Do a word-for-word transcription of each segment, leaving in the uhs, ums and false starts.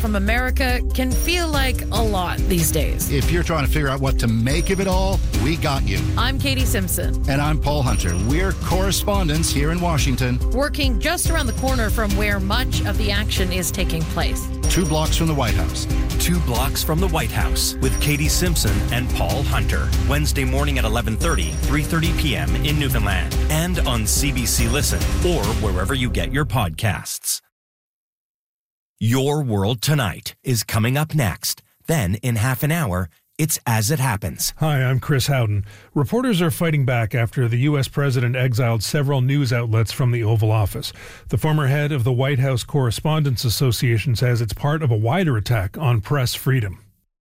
from America can feel like a lot these days. If you're trying to figure out what to make of it all, we got you. I'm Katie Simpson. And I'm Paul Hunter. We're correspondents here in Washington, working just around the corner from where much of the action is taking place. Two blocks from the White House. Two blocks from the White House with Katie Simpson and Paul Hunter. Wednesday morning at eleven thirty, three thirty p.m. in Newfoundland. And on C B C Listen or wherever you get your podcasts. Your World Tonight is coming up next. Then, in half an hour, it's As It Happens. Hi, I'm Chris Howden. Reporters are fighting back after the U S president exiled several news outlets from the Oval Office. The former head of the White House Correspondents Association says it's part of a wider attack on press freedom.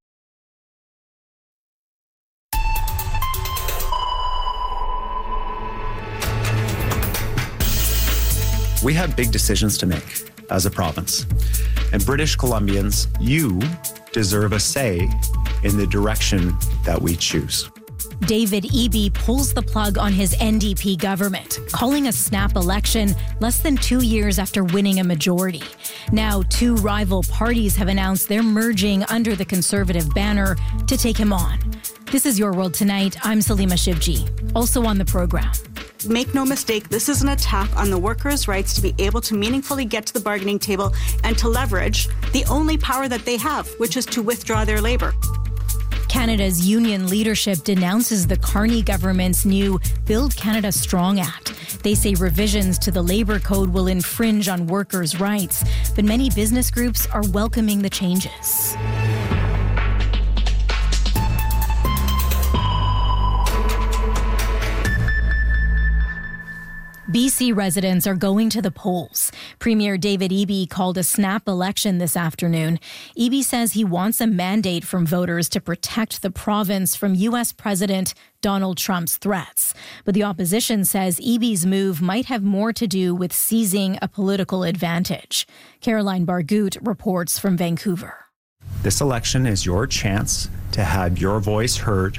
We have big decisions to make as a province. And British Columbians, you deserve a say in the direction that we choose. David Eby pulls the plug on his N D P government, calling a snap election less than two years after winning a majority. Now, two rival parties have announced they're merging under the Conservative banner to take him on. This is Your World Tonight. I'm Salima Shivji. Also on the program. Make no mistake, this is an attack on the workers' rights to be able to meaningfully get to the bargaining table and to leverage the only power that they have, which is to withdraw their labour. Canada's union leadership denounces the Carney government's new Build Canada Strong Act. They say revisions to the labour code will infringe on workers' rights, but many business groups are welcoming the changes. B C residents are going to the polls. Premier David Eby called a snap election this afternoon. Eby says he wants a mandate from voters to protect the province from U S President Donald Trump's threats. But the opposition says Eby's move might have more to do with seizing a political advantage. Caroline Bargut reports from Vancouver. This election is your chance to have your voice heard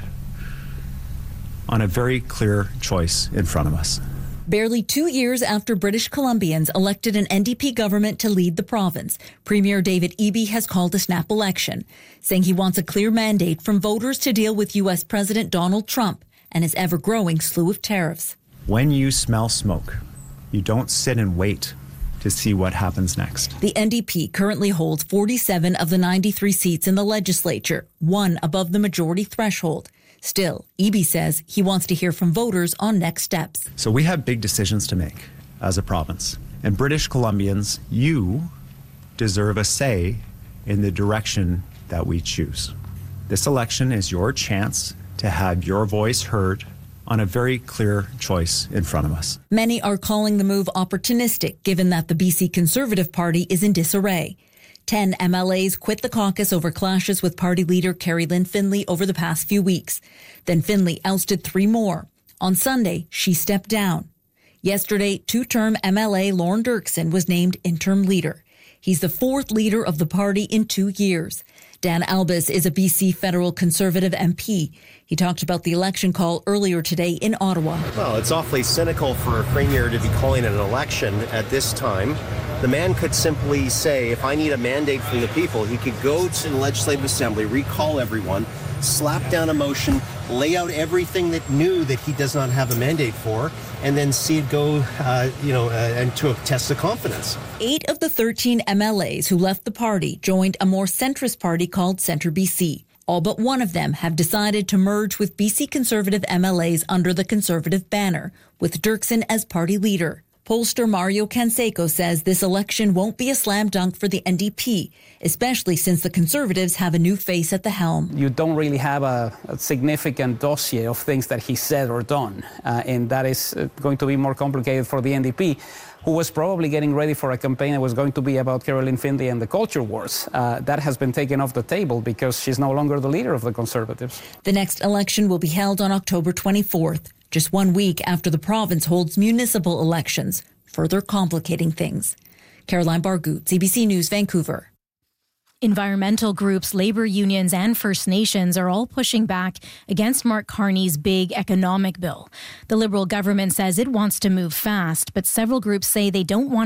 on a very clear choice in front of us. Barely two years after British Columbians elected an N D P government to lead the province, Premier David Eby has called a snap election, saying he wants a clear mandate from voters to deal with U S President Donald Trump and his ever-growing slew of tariffs. When you smell smoke, you don't sit and wait to see what happens next. The N D P currently holds forty-seven of the ninety-three seats in the legislature, one above the majority threshold. Still, Eby says he wants to hear from voters on next steps. So we have big decisions to make as a province. And British Columbians, you deserve a say in the direction that we choose. This election is your chance to have your voice heard on a very clear choice in front of us. Many are calling the move opportunistic, given that the B C Conservative Party is in disarray. Ten M L As quit the caucus over clashes with party leader Carrie Lynn Finlay over the past few weeks. Then Finlay ousted three more. On Sunday, she stepped down. Yesterday, two-term M L A Lorne Dirksen was named interim leader. He's the fourth leader of the party in two years. Dan Albus is a B C federal Conservative M P. He talked about the election call earlier today in Ottawa. Well, it's awfully cynical for a premier to be calling an election at this time. The man could simply say, if I need a mandate from the people, he could go to the Legislative Assembly, recall everyone, slap down a motion, lay out everything that knew that he does not have a mandate for, and then see it go, uh, you know, uh, and to a test of confidence. Eight of the thirteen M L As who left the party joined a more centrist party called Centre B C. All but one of them have decided to merge with B C Conservative M L As under the Conservative banner, with Dirksen as party leader. Pollster Mario Canseco says this election won't be a slam dunk for the N D P, especially since the Conservatives have a new face at the helm. You don't really have a, a significant dossier of things that he said or done, uh, and that is uh, going to be more complicated for the N D P, who was probably getting ready for a campaign that was going to be about Carrie Lynn Finlay and the culture wars. Uh, that has been taken off the table because she's no longer the leader of the Conservatives. The next election will be held on October twenty-fourth, just one week after the province holds municipal elections, further complicating things. Caroline Bargut, C B C News, Vancouver. Environmental groups, labor unions, and First Nations are all pushing back against Mark Carney's big economic bill. The Liberal government says it wants to move fast, but several groups say they don't want